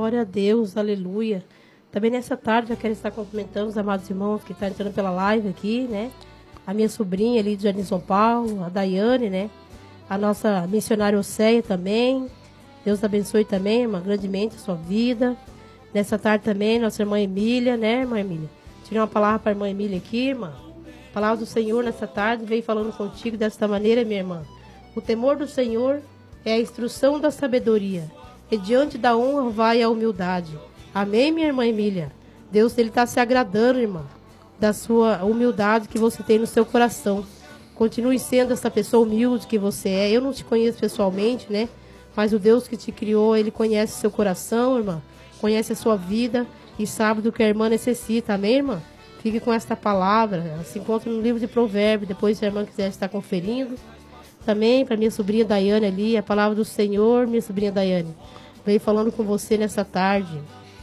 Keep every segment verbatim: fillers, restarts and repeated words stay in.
Glória a Deus, aleluia. Também nessa tarde eu quero estar cumprimentando os amados irmãos que estão entrando pela live aqui, né? A minha sobrinha ali de Jardim São Paulo, a Daiane, né? A nossa missionária Oceia também. Deus abençoe também, irmã, grandemente a sua vida. Nessa tarde também, nossa irmã Emília, né, irmã Emília? Tirei uma palavra para a irmã Emília aqui, irmã. A palavra do Senhor nessa tarde veio falando contigo desta maneira, minha irmã. O temor do Senhor é a instrução da sabedoria. E diante da honra vai a humildade. Amém, minha irmã Emília? Deus, ele está se agradando, irmã, da sua humildade que você tem no seu coração. Continue sendo essa pessoa humilde que você é. Eu não te conheço pessoalmente, né? Mas o Deus que te criou, ele conhece seu coração, irmã. Conhece a sua vida e sabe do que a irmã necessita. Amém, irmã? Fique com esta palavra. Ela se encontra no livro de Provérbios. Depois, se a irmã quiser estar conferindo. Também para minha sobrinha Daiane ali, a palavra do Senhor, minha sobrinha Daiane, veio falando com você nessa tarde.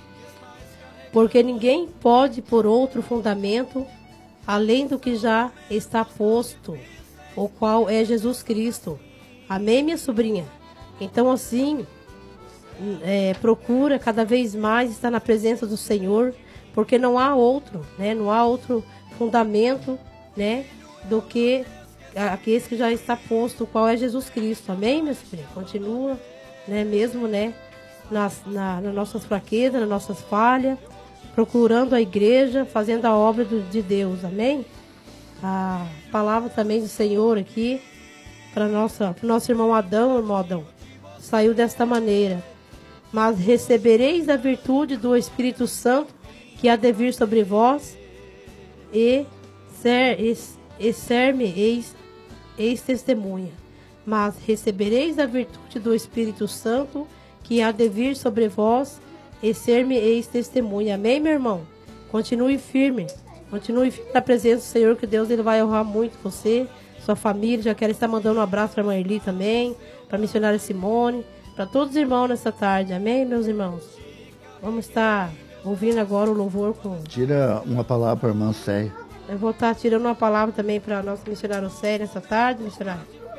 Porque ninguém pode pôr outro fundamento além do que já está posto, o qual é Jesus Cristo. Amém, minha sobrinha? Então, assim, é, procura cada vez mais estar na presença do Senhor, porque não há outro, né? Não há outro fundamento, né? Do que aquele que já está posto, o qual é Jesus Cristo. Amém, minha sobrinha? Continua, né? Mesmo, né? Nas, na, nas nossas fraquezas, nas nossas falhas, procurando a igreja, fazendo a obra do, de Deus, amém? A palavra também do Senhor aqui, para o nosso irmão Adão, irmão Adão, saiu desta maneira. Mas recebereis a virtude do Espírito Santo, que há de vir sobre vós, e ser, e, e ser-me eis, eis testemunha. Mas recebereis a virtude do Espírito Santo, que há de vir sobre vós, e ser-me eis testemunha. Amém, meu irmão? Continue firme. Continue firme na presença do Senhor, que Deus ele vai honrar muito você, sua família. Já quero estar mandando um abraço para a irmã Erli também, para a missionária Simone, para todos os irmãos nessa tarde. Amém, meus irmãos? Vamos estar ouvindo agora o louvor com... Tira uma palavra para a irmã Céia. Eu vou estar tirando uma palavra também para a nossa missionária Céia nessa tarde, missionária.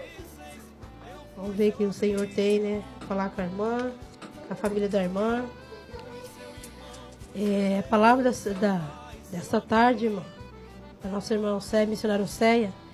Vamos ver o que o Senhor tem, né? Falar com a irmã, com a família da irmã. É, a palavra dessa, da, dessa tarde, irmão, da nossa irmã Céia, missionária Céia,